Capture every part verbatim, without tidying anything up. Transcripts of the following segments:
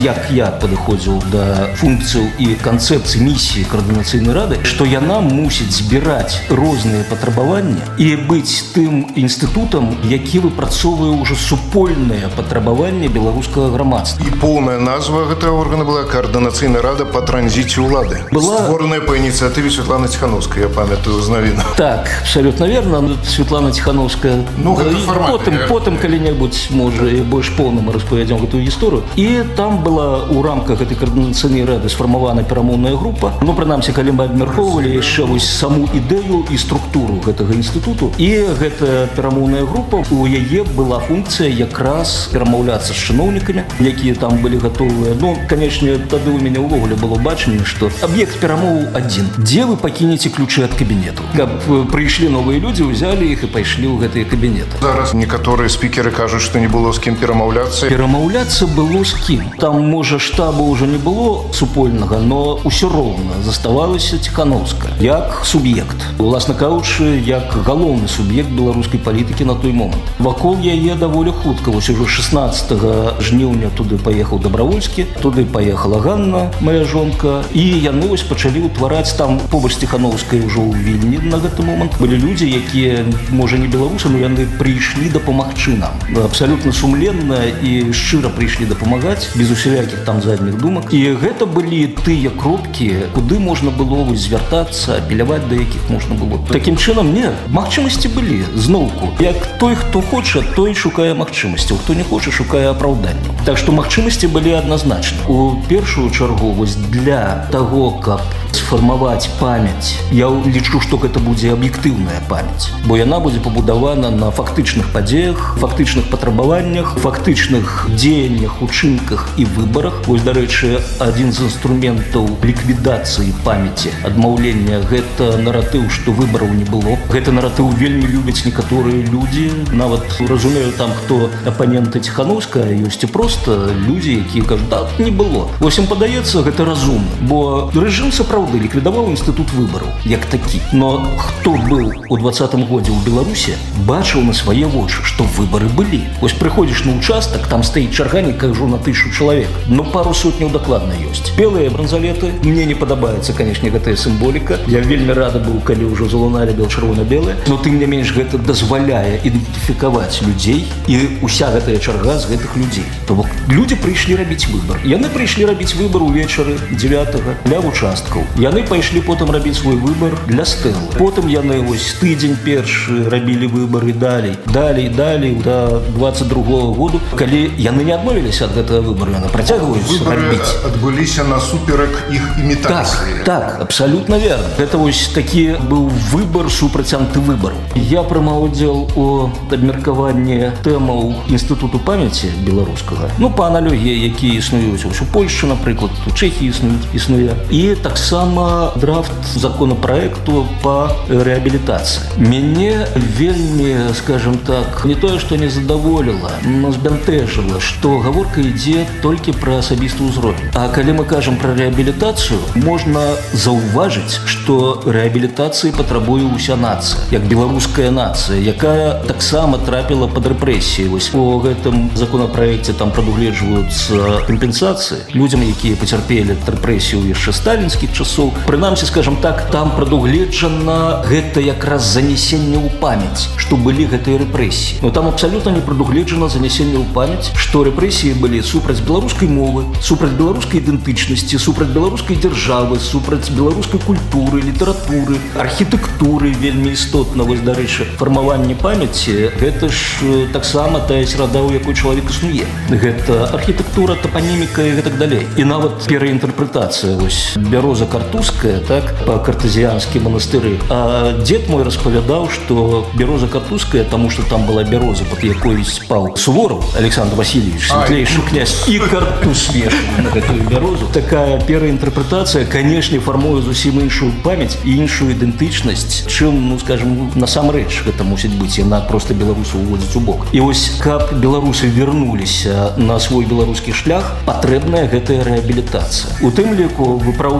як я падыходзіў да функцыяў і канцэпцыі місіі каардынацыйнай рады, што яна мусіць збіраць розныя патрабаванні і быць тым інстытутам, які выпрацоўвае ўжо супольныя патрабаванні беларускага грамадства. І поўная назва гэтага органа была каардынацыйная рада па транзіце ўлады. Была... Створаная па ініцыятыве Светланы Ціхановскай, я памятаю, з навін. Так, абсолютно верно. Светлана Ціхановская. Ну, гэта формат. Потым, потым калі-небудзь, можа, і больш поўна мы распавядзем гэтую гісторыю. І там была ў рамках гэтай каардынацыйнай рады сфармавана перамоўная група. Ну, прынамсі, калі мы абмяркоўвалі яшчэ вось саму ідэю і структуру гэтага інстытуту. І гэтая перамоўная група, у яе была функцыя якраз перамаўляцца з чыноўнікамі, якія там былі гатовыя. Ну, канечне, тады ў мяне ўвогуле было бачанне, што аб'ект перамоў адзін. Дзе вы пакінеце ключы ад кабінету? Каб прыйшлі новыя людзі, узялі іх і пайшлі ў гэтыя кабінеты. Зараз некаторыя спікеры кажуць, што не было з кім перамаўляцца. Перамаўляцца было з кім. Там, можа, штабу ўжо не было супольнага, но ўсё роўна заставалася Ціхановская як суб'ект. Уласна кажучы, як галоўны суб'ект беларускай палітыкі на той момант. Вакол яе даволі хутка. Вось ужо шаснаццатага жніўня туды паехаў Дабравольскі, туды паехала Ганна, моя жонка, і яны вось пачалі ўтвараць там побач Ціхановскай ужо ў Вільні на гэты момант. Былі людзі, якія, можа, не беларусы, но яны прыйшлі дапамагчы нам. Абсалютна сумленна і шчыра прыйшлі дапамагаць, без усялякіх там задніх думак. І гэта былі тыя кропкі, куды можна было вось звяртацца, апеляваць, да якіх можна было. Такім чынам, не, магчымасці былі зноўку. Як той, хто хоча, той шукае магчымасцяў, хто не хоча, шукае апраўданняў. Так што магчымасці былі адназначна. У першую чаргу вось для таго, каб сфармаваць памяць, я лічу, што гэта будзе аб'ектыўная памяць, бо яна будзе пабудавана на фактычных падзеях, фактычных патрабаваннях, фактычных дзеяннях, учынках і выбарах. Вось, дарэчы, адзін з інструментаў ліквідацыі памяці, адмаўлення, гэта наратыў, што выбараў не было. Гэты наратыў вельмі любяць некаторыя людзі, нават разумею там, хто апаненты Ціхановская, ёсць і проста людзі, якія кажуць, так, не было. Вось ім падаецца, гэта разумна, бо рэжым сапраўды ліквідаваў інстытут выбараў як такі. Но хто быў у двадцатым годзе ў Беларусі, бачыў на свае вочы, што выбары былі. Вось прыходзіш на участак, там стаіць чарга, не кажу, на тысячу чалавек, но пару сотняў дакладна ёсць. Белыя бранзалеты, мне не падабаецца, канешне, гэтая сімволіка. Я вельмі рада быў, калі ўжо залуналі бел-чырвона-белыя, но тым не менш гэта дазваляе ідэнтыфікаваць людзей і уся гэтая чарга з гэтых людзей. То бок людзі прыйшлі рабіць выбар. Яны прыйшлі рабіць выбар увечары дзевятага для участкаў. Яны пайшлі потым рабіць свой выбар для стэлы. Потым яны вось тыдзень першы рабілі выбары далей, далей, далей да двадцать другого году, калі яны не адмовіліся ад гэтага выбару, яны працягваюць рабіць. Адбыліся насуперак іх імітацыі. Так, так, абсалютна верна. Гэта вось такі быў выбар супраць антывыбару. Я прымаў удзел у абмеркаванні тэмаў інстытуту памяці беларускага. Ну, па аналогіі, якія існуюць у Польшчы, напрыклад, у Чэхіі існуюць, існуе. І таксама драфт законапраекту па рэабілітацыі. Мяне вельмі, скажем так, не тое, што не задаволіла, но збянтэжыла, што гаворка ідзе толькі пра асабісты ўзровень. А калі мы кажам пра рэабілітацыю, можна заўважыць, што рэабілітацыі патрабуе ўся нацыя, як беларуская нацыя, якая таксама трапіла пад рэпрэсіі. Вось у гэтым законапраекце там прадугледжваюцца кампенсацыі людзям, якія пацярпелі рэпрэсію яшчэ сталінскіх часоў. Прынамсі, скажем так, там прадугледжана гэта якраз занясенне ў памяць, што былі гэтыя рэпрэсіі. Но там абсалютна не прадугледжана занясенне ў памяць, што рэпрэсіі былі супраць беларускай мовы, супраць беларускай ідэнтычнасці, супраць беларускай дзяржавы, супраць беларускай культуры, літаратуры, архітэктуры вельмі істотна. Вось, дарэчы, фармаванне памяці гэта ж таксама тая среда, у якой чалавек існуе. Гэта архітэктура, топаніміка і гэтак далей. І нават пераінтэрпрэтацыя, вось бяроза картузская, так, па картезіянскі манастыры. А дзед мой распавядаў, што бяроза картузская, таму што там была бяроза, пад якой спаў Сувораў Александр Васильевич, светлейшы князь, і картуз вешаў на гэтую бярозу. Такая пераінтэрпрэтацыя, канешне, фармуе зусім іншую памяць і іншую ідэнтычнасць, чым, ну, скажем, насамрэч гэта мусіць быць, яна проста беларусаў уводзіць у бок. І вось, каб беларусы вярнуліся на свой беларускі шлях, патрэбная гэтая рэабілітацыя. У тым ліку выпраўлення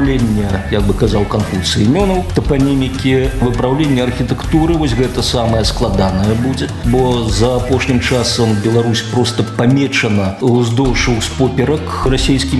самая, як бы казаў Канфуцый, імёнаў тапанімікі, выпраўленне архітэктуры, вось гэта самае складанае будзе, бо за апошнім часам Беларусь проста памечана ўздоўж поперак расійскімі